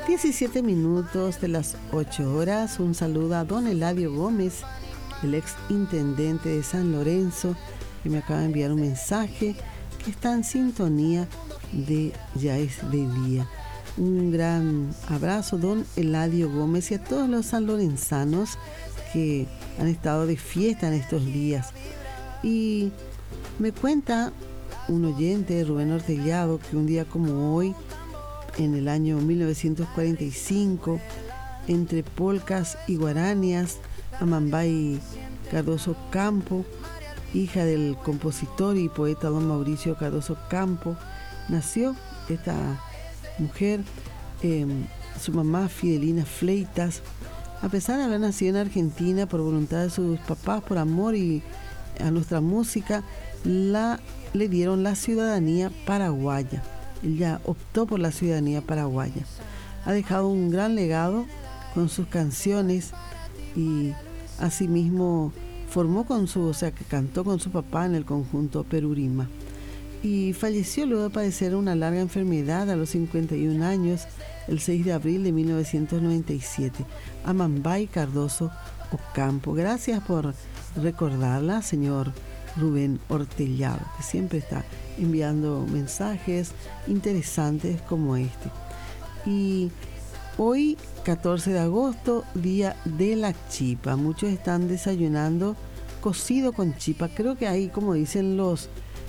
17 minutos de las 8 horas. Un saludo a don Eladio Gómez, el ex intendente de San Lorenzo, que me acaba de enviar un mensaje que está en sintonía de Ya es de día. Un gran abrazo, don Eladio Gómez, y a todos los sanlorenzanos que han estado de fiesta en estos días. Y me cuenta un oyente, Rubén Ortellado, que un día como hoy, en el año 1945, entre polcas y guaranías, Amambay Cardoso Campo, hija del compositor y poeta don Mauricio Cardoso Campo, nació esta mujer, su mamá Fidelina Fleitas. A pesar de haber nacido en Argentina por voluntad de sus papás, por amor y a nuestra música, le dieron la ciudadanía paraguaya. Ella optó por la ciudadanía paraguaya. Ha dejado un gran legado con sus canciones y asimismo que cantó con su papá en el conjunto Perurima. Y falleció luego de padecer una larga enfermedad a los 51 años, el 6 de abril de 1997. Amambay Cardoso Ocampo. Gracias por recordarla, señor Rubén Ortellado, que siempre está enviando mensajes interesantes como este. Y hoy, 14 de agosto, día de la chipa. Muchos están desayunando cocido con chipa. Creo que hay, como dicen los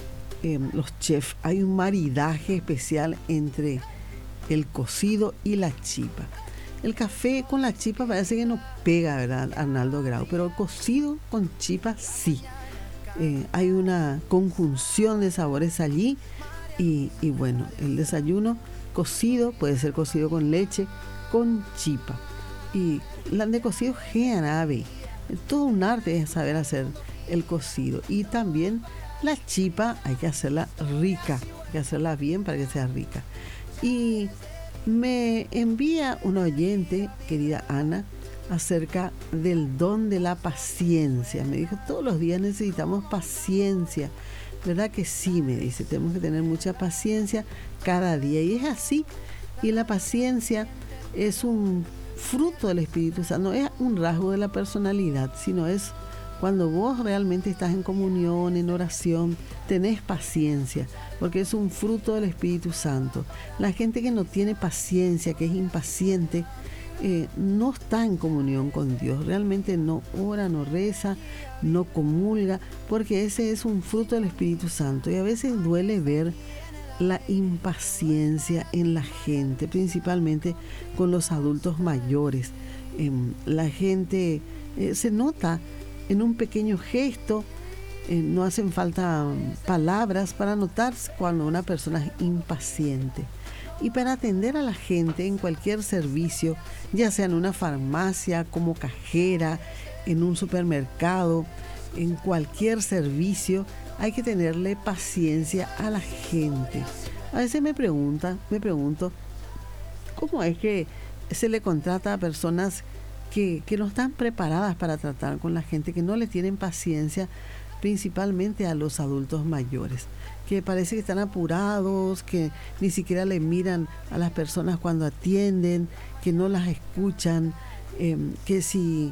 chefs, hay un maridaje especial entre el cocido y la chipa. El café con la chipa parece que no pega, ¿verdad, Arnaldo Grau? Pero el cocido con chipa sí. Hay una conjunción de sabores allí y bueno, el desayuno cocido puede ser cocido con leche, con chipa. Y la de cocido ave. Todo un arte es saber hacer el cocido. Y también la chipa hay que hacerla rica, hay que hacerla bien para que sea rica. Y me envía un oyente, querida Ana, acerca del don de la paciencia. Me dijo, todos los días necesitamos paciencia. ¿Verdad que sí? Me dice, tenemos que tener mucha paciencia cada día. Y es así. Y la paciencia es un fruto del Espíritu Santo, no es un rasgo de la personalidad, sino es cuando vos realmente estás en comunión, en oración, tenés paciencia, porque es un fruto del Espíritu Santo. La gente que no tiene paciencia, que es impaciente, no está en comunión con Dios, realmente no ora, no reza, no comulga, porque ese es un fruto del Espíritu Santo. Y a veces duele ver la impaciencia en la gente, principalmente con los adultos mayores. La gente se nota en un pequeño gesto, no hacen falta palabras para notar cuando una persona es impaciente. Y para atender a la gente en cualquier servicio, ya sea en una farmacia, como cajera, en un supermercado, en cualquier servicio, hay que tenerle paciencia a la gente. A veces me pregunto, ¿cómo es que se le contrata a personas que no están preparadas para tratar con la gente, que no le tienen paciencia, principalmente a los adultos mayores, que parece que están apurados, que ni siquiera le miran a las personas cuando atienden, que no las escuchan, que si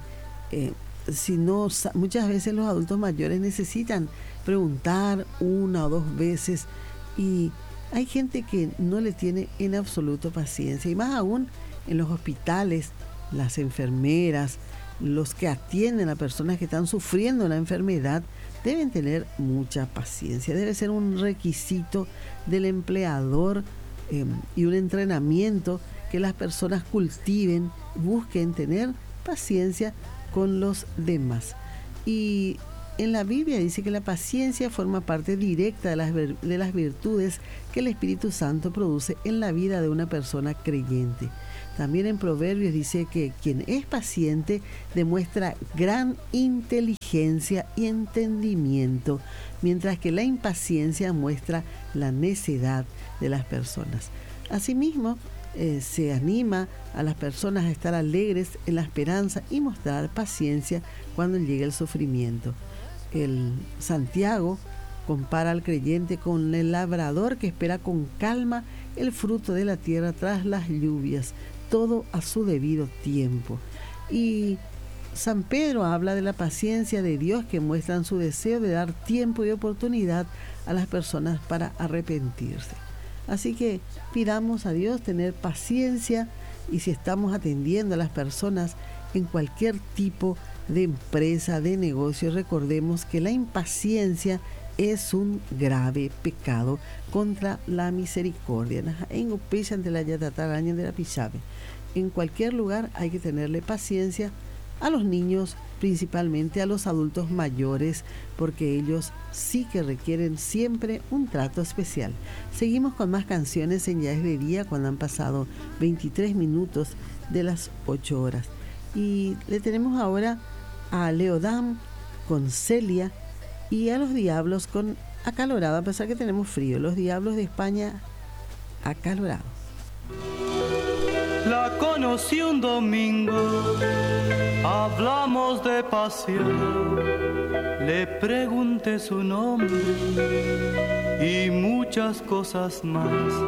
no, muchas veces los adultos mayores necesitan preguntar una o dos veces y hay gente que no le tiene en absoluto paciencia, y más aún en los hospitales, las enfermeras, los que atienden a personas que están sufriendo una enfermedad, deben tener mucha paciencia. Debe ser un requisito del empleador y un entrenamiento que las personas cultiven, busquen tener paciencia con los demás. Y en la Biblia dice que la paciencia forma parte directa de las virtudes que el Espíritu Santo produce en la vida de una persona creyente. También en Proverbios dice que quien es paciente demuestra gran inteligencia y entendimiento, mientras que la impaciencia muestra la necedad de las personas. Asimismo, se anima a las personas a estar alegres en la esperanza y mostrar paciencia cuando llegue el sufrimiento. El Santiago compara al creyente con el labrador que espera con calma el fruto de la tierra tras las lluvias, todo a su debido tiempo. Y San Pedro habla de la paciencia de Dios que muestran su deseo de dar tiempo y oportunidad a las personas para arrepentirse. Así que pidamos a Dios tener paciencia, y si estamos atendiendo a las personas en cualquier tipo de empresa, de negocio, recordemos que la impaciencia es un grave pecado contra la misericordia. En cualquier lugar hay que tenerle paciencia a los niños, principalmente a los adultos mayores, porque ellos sí que requieren siempre un trato especial. Seguimos con más canciones en Ya es de día, cuando han pasado 23 minutos de las 8 horas. Y le tenemos ahora a Leodam con Celia y a los Diablos con Acalorado, a pesar que tenemos frío. Los Diablos de España, Acalorado. La conocí un domingo, hablamos de pasión, le pregunté su nombre y muchas cosas más.